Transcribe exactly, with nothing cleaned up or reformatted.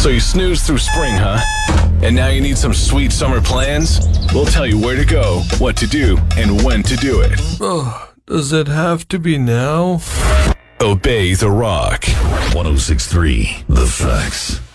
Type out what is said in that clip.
So you snoozed through spring, huh? And now you need some sweet summer plans? We'll tell you where to go, what to do, and when to do it. Oh, does it have to be now? Obey the Rock. one oh six point three The Facts.